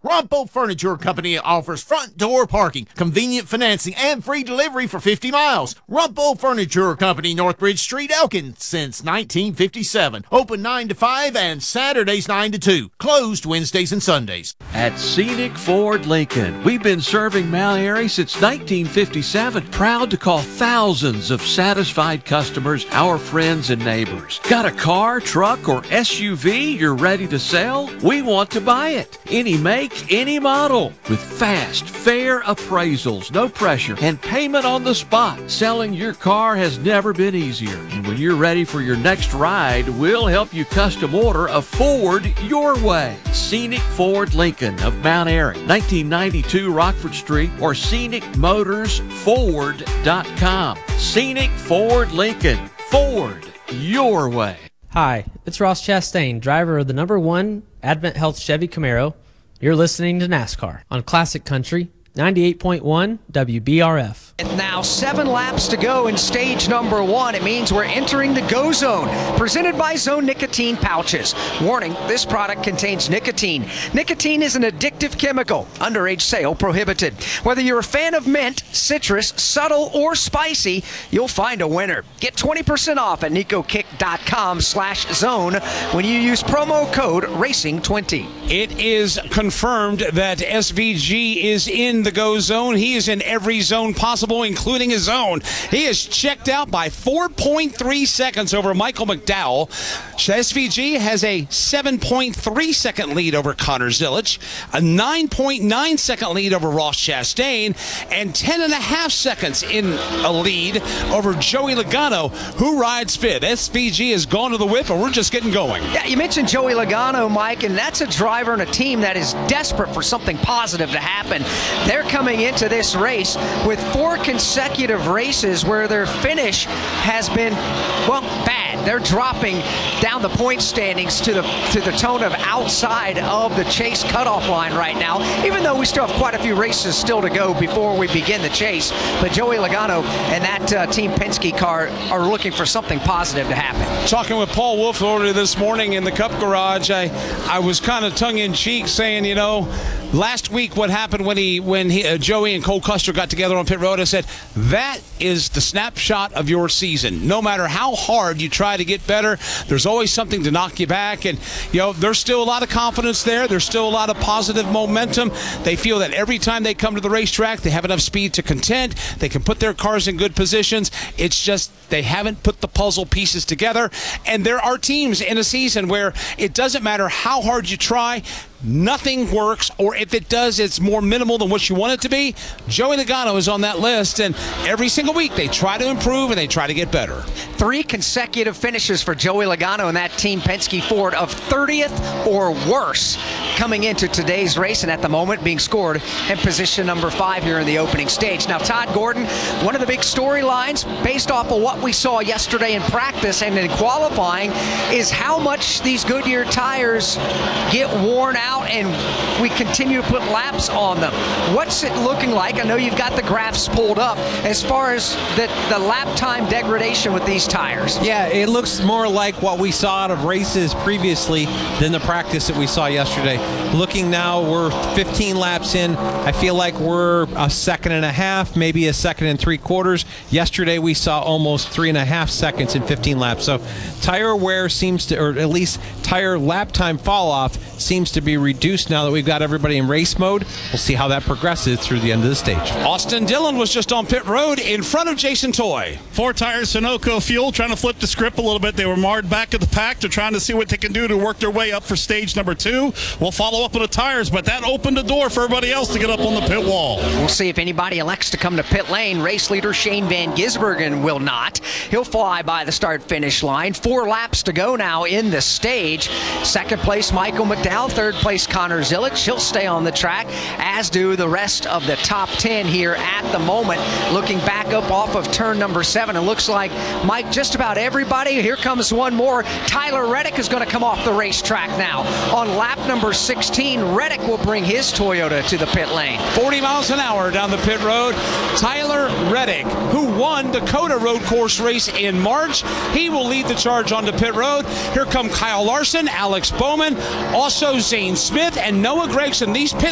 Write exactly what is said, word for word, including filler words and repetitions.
Rumpel Furniture Company offers front door parking, convenient financing, and free delivery for fifty miles. Rumpel Furniture Company, Northbridge Street, Elkin, since nineteen fifty-seven. Open nine to five and Saturdays nine to two. Closed Wednesdays and Sundays. At Scenic Ford Lincoln, we've been serving Mount Airy since nineteen fifty-seven. Proud to call thousands of satisfied customers our friends and neighbors. Got a car, truck, or S U V you're ready to sell? We want to buy it. Any make, any model. With fast, fair appraisals, no pressure, and payment on the spot. Selling your car has never been easier. And when you're ready for your next ride, we'll help you custom order a Ford your way. Scenic Ford Lincoln of Mount Airy, nineteen ninety-two Rockford Street, or scenic motors ford dot com. Scenic Ford Lincoln. Ford your way. Hi, it's Ross Chastain, driver of the number one Advent Health Chevy Camaro. You're listening to NASCAR on Classic Country ninety-eight point one W B R F. And now seven laps to go in stage number one. It means we're entering the Go Zone, presented by Zone Nicotine Pouches. Warning, this product contains nicotine. Nicotine is an addictive chemical. Underage sale prohibited. Whether you're a fan of mint, citrus, subtle, or spicy, you'll find a winner. Get twenty percent off at nicokick.com slash zone when you use promo code racing twenty. It is confirmed that S V G is in the Go Zone. He is in every zone possible, including his own. He is checked out by four point three seconds over Michael McDowell. S V G has a seven point three second lead over Connor Zilic, a nine point nine second lead over Ross Chastain, and ten and a half seconds in a lead over Joey Logano, who rides fifth. S V G has gone to the whip, and we're just getting going. Yeah, you mentioned Joey Logano, Mike, and that's a driver and a team that is desperate for something positive to happen. They're coming into this race with four consecutive races where their finish has been, well, bad. They're dropping down the point standings to the to the tone of outside of the chase cutoff line right now, even though we still have quite a few races still to go before we begin the chase. But Joey Logano and that uh, Team Penske car are looking for something positive to happen. Talking with Paul Wolf earlier this morning in the Cup Garage, I, I was kind of tongue-in-cheek saying, you know, last week what happened when he when he, uh, Joey and Cole Custer got together on pit road, I said, that is the snapshot of your season. No matter how hard you try to get better, there's always something to knock you back. And, you know, there's still a lot of confidence there. There's still a lot of positive momentum. They feel that every time they come to the racetrack, they have enough speed to contend. They can put their cars in good positions. It's just they haven't put the puzzle pieces together. And there are teams in a season where it doesn't matter how hard you try, nothing works, or if it does, it's more minimal than what you want it to be. Joey Logano is on that list, and every single week they try to improve and they try to get better. Three consecutive finishes for Joey Logano and that Team Penske Ford of thirtieth or worse coming into today's race, and at the moment being scored in position number five here in the opening stage. Now, Todd Gordon, one of the big storylines based off of what we saw yesterday in practice and in qualifying is how much these Goodyear tires get worn out and we continue to put laps on them. What's it looking like? I know you've got the graphs pulled up as far as the, the lap time degradation with these tires. Yeah, it looks more like what we saw out of races previously than the practice that we saw yesterday. Looking now, we're fifteen laps in. I feel like we're a second and a half, maybe a second and three quarters. Yesterday we saw almost three and a half seconds in fifteen laps. So tire wear seems to, or at least tire lap time fall off seems to be reduced now that we've got everybody in race mode. We'll see how that progresses through the end of the stage. Austin Dillon was just on pit road in front of Jason Toy. Four tires, Sunoco fuel, trying to flip the script a little bit. They were marred back of the pack. They're trying to see what they can do to work their way up for stage number two. We'll follow up on the tires, but that opened the door for everybody else to get up on the pit wall. We'll see if anybody elects to come to pit lane. Race leader Shane Van Gisbergen will not. He'll fly by the start-finish line. Four laps to go now in the stage. Second place, Michael McDowell. Third place, Connor Zilic. He'll stay on the track, as do the rest of the top ten here at the moment. Looking back up off of turn number seven, it looks like, Mike, just about everybody. Here comes one more. Tyler Reddick is going to come off the racetrack now. On lap number sixteen, Reddick will bring his Toyota to the pit lane. forty miles an hour down the pit road. Tyler Reddick, who won the Dakota Road Course race in March, he will lead the charge onto pit road. Here come Kyle Larson, Alex Bowman, also Zane Smith, and Noah Gregson. These pit